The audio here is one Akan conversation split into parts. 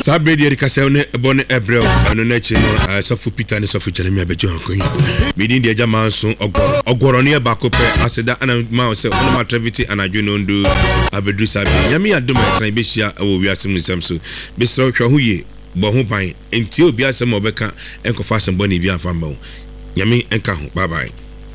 Sabedi Ricasone, Bonne Ebrel, and National, Sofu Peter and Sofu Jeremy Bejon. Meeting the Jamanson or Goronia Bacope, I said that and Mouse, one of my trevity and I do not do Abedrisa. Yami, I do my Bishia, or we are some Samsu. Bistro Chahuye, Bohupine, until Biasa Mobeka, and Kofas and Bonnie Bian Fambo. Yami and Kahu, bye bye.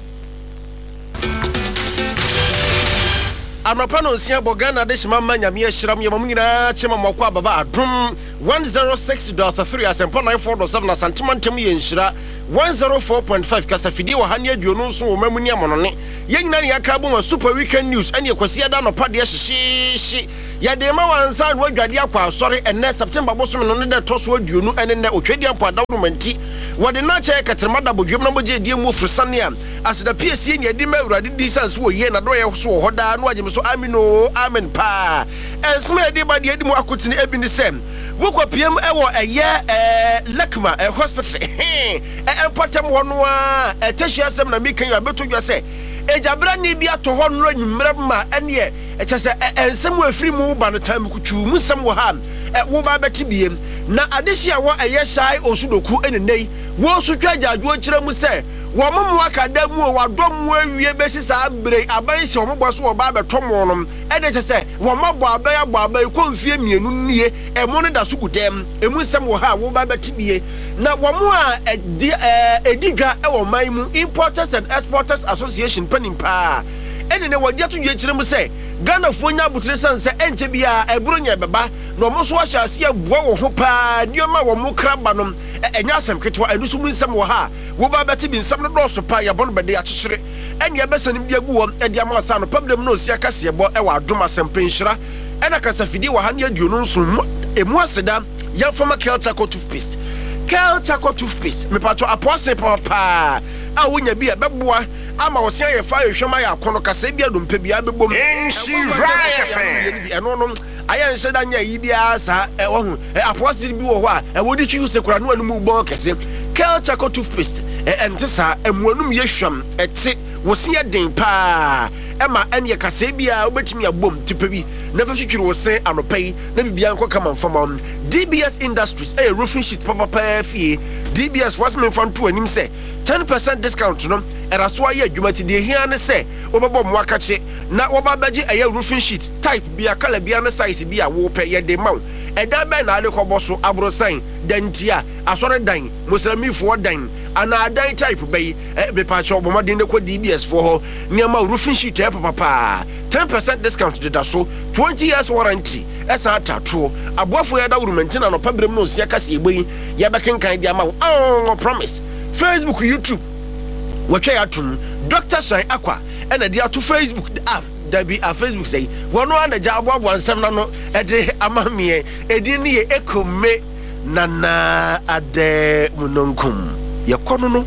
Anopano sia bogana de shimama nyame ahyiram yemamnyina chema mokwa baba adum 106.3 asempo 94.7 na santimantem ye nhira 104.5 kasafidi wa hane aduonu nso wo mamuni amonone yenyina ne yakabo ma super weekend news ene kwasi ada no pade hyehyeshi yade ma wansa no adwade akwa asore enne September bosom no ne de toso aduonu ene ne otwedi ampo adawromanti wode na che katremada bodwem na boje die mu frusane a asida piesie ne adi ma awurade di sanse wo ye na do ye so hoda no agye so amino amen pa ensma edi ba de edi mu akotini ebini sem wokwa piem ewo eye lekma hospital empatem hono a etahia sem na mekan ya beto dwa se ejabra ni bia to ho no anwumre ma ene echese ensem afiri mu ba no tam kutu mu sem wo ha wo ba beti biem na adehia wo eye shai osudoku enenei wo so twajajo kire mu se wo momo akada mu o wadom wo awie besi sa bre aban se wo mobo so wo ba betomo no ene chese wo mabo aban konfie mienu nie emo no da so gudem emu sem wo ha wo ba beti bie na wo mo a edidwa e wo man mu Importers and Exporters Association panimpa ene ne wodi ato dwe kire mu se Ghana fo nya butre sanse enche bia eburo nya beba no mo so ahya ase abuo wo ho pa nioma wo mo kraba no enya asem ketwa enusu mu nsem wo ha wo ba beti bi nsem no do so pa ya bono bede akyekere enya besanim bia gu wo edi ama asa no problem no osia kase ebo e wa adom asem penhira ena kasa fidi wa ha ne aduonu nso emu aseda ya former Keltaco toothpaste me pato apose papa a wonya bia beboa ama osia ye fa yehwema ya kono kasa bia dompe bia bebom eno no aya nse da nya yi bia sa wo hu apose bi wo ho a wodi twi sekura no anu mu bo kese Keltaco toothpaste ente sa emuanum yehwam ete wosia den pa ema ene kasa bia obetimi abom tipe bi na fa twitwiri wo se anopai na bibia nko kama mfama DBS Industries roofing sheet papa fie DBS was me fan to anim say 10% discount no era so aye adwumati de hia ne say obebo mo akache na oba baji aye roofing sheet type bia color bia ne size bia wo pe ye de maw eda be na ale koboso abrosan dantia asore dan musramifo dan ana dan type be be pa cho bomade ne ko DBS for ho niam roofing sheet papa 10% discount de da so 20 years warranty esa atato aboafo ya da wurumentina no pabrem no sia kase egbeyi ya bekenkan dia ma oh promise Facebook YouTube watwa ya tum Dr. Shine Aqua ena dia to Facebook app da bi a Facebook say wono anaja aboabo ansam na no ede amamie edi ne ye ekome nana ade munonkum ye kono no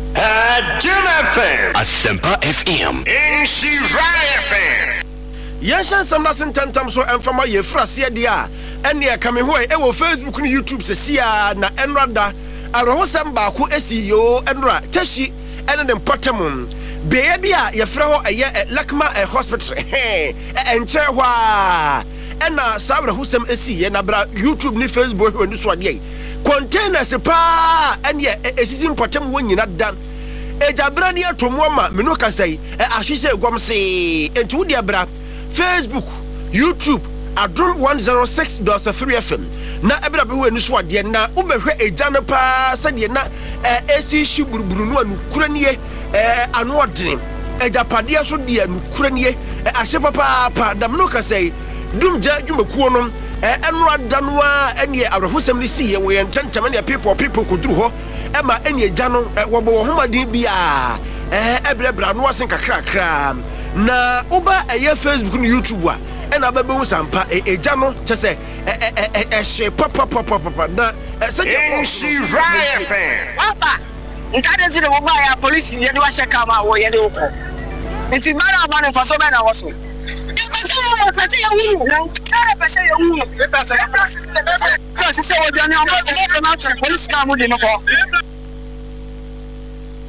FM Asempa FM Inshira FM Yesha samna sentantam so emfama ye frase de a ene e kame ho e wo Facebook ni YouTube se sia na enrada arahosam ba ko esiyo enra tashi ene ne mpatam beye bia ye frɛ ho eye Lakma hospital enche ho a ena sabra husam esiye na bra YouTube ni Facebook ho ni so ade containers pa ene esisi mpatam wo nyina da ejabra ni atomo ma meno kasai ahwehye egomse enti wo dia bra Facebook YouTube Adum 106.3 FM na ebra be ho ni so ade na ubehwe ejane pa sade na esi shi buruburu no anukura nie anu odene ejapade so de anukura nie ahye papa pa dam no kasai dum ja dwumakuo no enu adano a ene arahusam ni siye wo yententem ne people kuduru ho ema ene eja no wo bo homadin bia ebrebra no wasen kakrakra na uba eye Facebook no YouTube a ena bebe hu sampa eja no chese ehye papa na se Raya fan papa nkade ti de wo ba ya police ye de wa sheka ma wo ye de wo ko nti mara ba ne faso be na wo so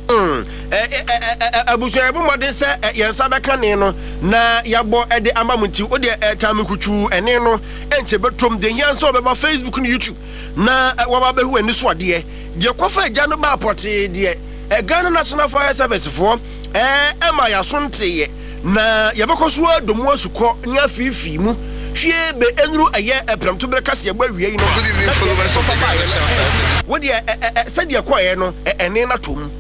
Abusuabu modern say yensa beka ne no na yabo de amamunti wo de tamikuchu ene no enche betom de hian so be ba Facebook and YouTube na wo ba behu ani so de kofa agya no ba apote de Ghana National Fire Service for ema ya sonte na yabekoso adomu asuko nya fifi mu hwie be enuru aye epramto brekase yagba wiei no wo de said ye koye no ene na tom.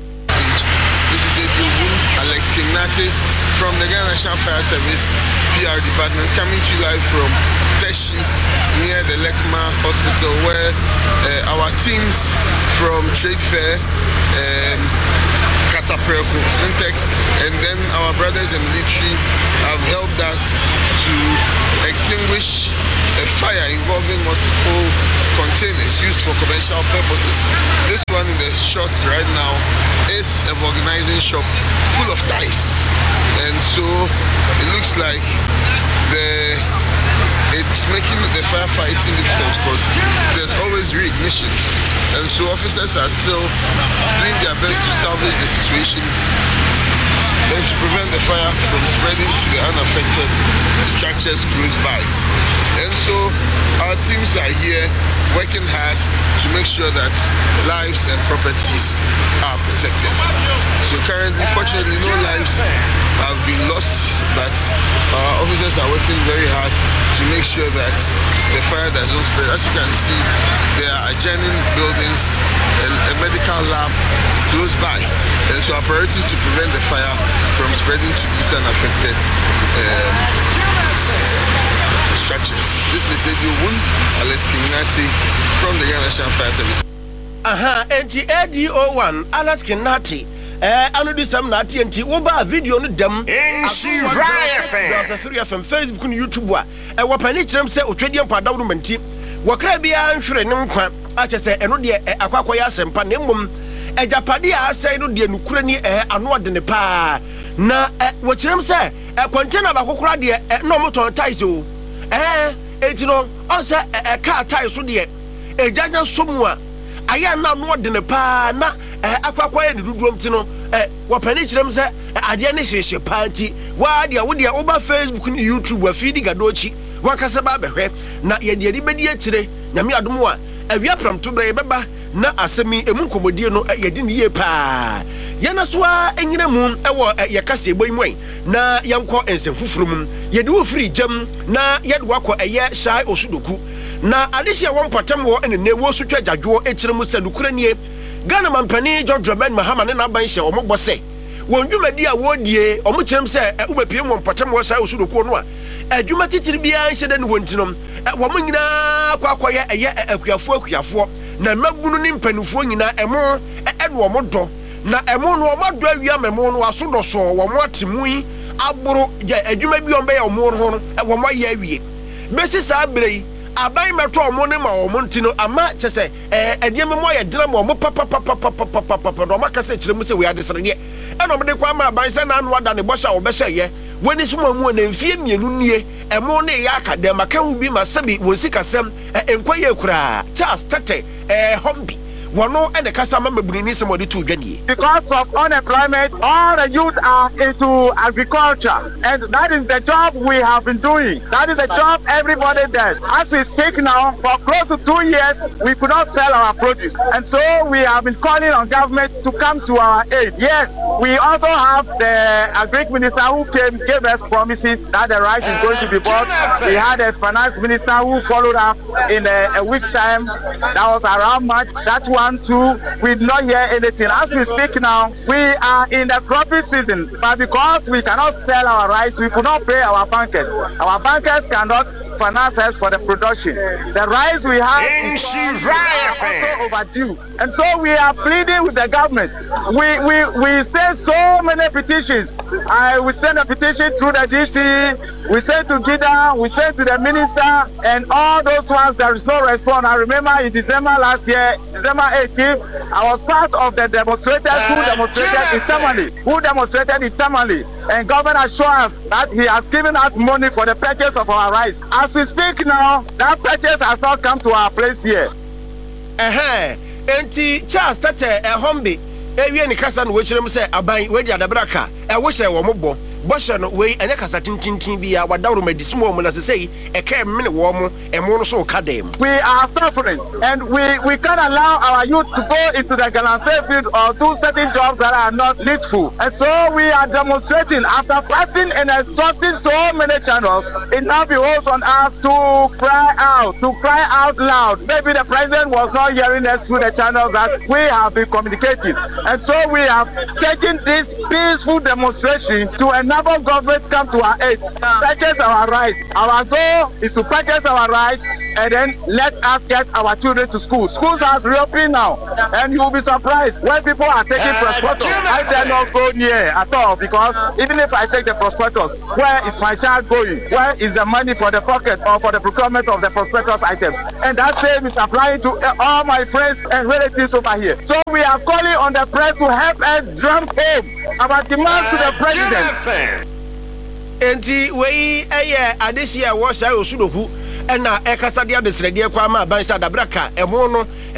Alex Kignati from the Ghana National Fire Service PR department, coming to you live from Teshi near the Lekma Hospital, where our teams from Trade Fair, Casapreco, Sprintex, and then our brothers in military have helped us to extinguish a fire involving multiple containers used for commercial purposes. This one in the shot right now is an organizing shop full of ties, and so it looks like it's making the firefighting difficult because there's always reignition, and so officers are still doing their best to salvage the situation and to prevent the fire from spreading to the unaffected structures close by. And so our teams are here working hard to make sure that lives and properties are protected. So currently, fortunately, no lives have been lost, but our officers are working very hard to make sure that the fire does not spread. As you can see, there are adjoining buildings, a medical lab close by, and so our priority is to prevent the fire from spreading to these unaffected structures. This is Eddie Woon, Alex Kignati from the Ghana National Fire Service. ADO1 Alex Kignati. Anu di sam na TNT wo ba video no dem FM Facebook and YouTube a wo pani kyerem se otwedie mpada wo manti wo kra bia nhwere ne nkwa a che se eno de akwakoya asempa ne mmom ejapade a asai no de nukura ni ano ode ne pa na wo kyerem se container ba kokora de no motor ties o eti no on se car ties so de ejanya somu a aya na no ode ne pa na akwakoya de duduom ti no wapani kyerem se ade ne hyehye panti wa de wo de oba Facebook ni YouTube wa feed gadochi wakasa ba behwe na ye de bedi akire nyame adom a awia pramto bre beba na asemi emu nkomodie no ye de ne ye pa ye na so a enyina mu ewo ye kase boimu na yanko ensefufuru ye de wo free jam na ye de wakọ eye shai osudoku na adehia won patam wo ene ne wo sotwa jadwo ekire mu sadukura nie Ghana mampani George Ben Mahama ne na ban hye omo se won dwumadi a wodie omo kyerem se ubepie mo mpatam wo shai osudoku no a adwuma titiri bia hye de ne wontinom wo mo nyina kwakoye eye akuafo na magunu ne mpanufo nyina emo wo mo do na emo no wo do awia memo no asodo so wo mo atemu yi aburu adwuma bi ombe ya omo ro no wo mo ya awie besi sa abrei abai meto omo ne ma omo ntino ama chese ediem mo ya dina mo papa do makase kire mu se we adesere de eno me de kwa ma abai se na anu ada ne bosha wo behye ye woni so mu na mfie mienu nie emo ne ya akadema ka hu bi ma sabi wo sikasem enkwaye kura Charles Tete Hombi Wano and the Kasama Mabrini somebody to Jenny. Because of unemployment, all the youth are into agriculture, and that is the job we have been doing. That is the job everybody does. As we speak now, for close to 2 years, we could not sell our produce, and so we have been calling on government to come to our aid. Yes, we also have the Agric Minister who gave us promises that the rice is going to be bought. We had a finance minister who followed up in a week's time. That was around March. That one too, we did not hear anything. As we speak now, we are in the cropping season, but because we cannot sell our rice, we could not pay our bankers. Our bankers cannot finance us for the production. The rice we have is also overdue, and so we are pleading with the government. We send so many petitions. We send a petition through the DC, we send to Gida, we send to the minister, and all those ones there is no response. I remember in December last year, December 18th, I was part of the demonstrators who demonstrated in Tamale, and government assured us that he has given us money for the purchase of our rice. As we speak now, that purchase has not come to our place here. Enti Charles Tete Hombi ewie ne kasa no wɔkyerɛ mu sɛ aban wɔadi adabraka ɛwo hyɛ wɔ mo bɔ bɔhyɛ no wei ɛnyɛ kasa tintintin bi a wadawro madisimo wɔ mu na sɛ ɛka mmene wɔ mo ɛmo no so ka dɛm. We are suffering and we can't allow our youth to go into the Galamsey field or do certain jobs that are not needful. And so we are demonstrating after passing and exhausting so many channels. It now behoves on us to cry out loud. Maybe the president was not hearing us through the channels that we have been communicating. And so we have taken this peaceful demonstration to another government come to our aid, purchase our rights. Our goal is to purchase our rights and then let us get our children to school. Schools are reopening now, and you will be surprised when people are taking prospectus. I dare not go near at all because even if I take the prospectus, where is my child going? Where is the money for the pocket or for the procurement of the prospectus items? And that same is applying to all my friends and relatives over here. So we are calling on the press to help us drum home our demands to the president. Enti wei ɛyɛ adesi a wɔ saa osudoku ɛna ɛkasa de adesrɛdeɛ kwa ma ban sa dabraka ɛmo no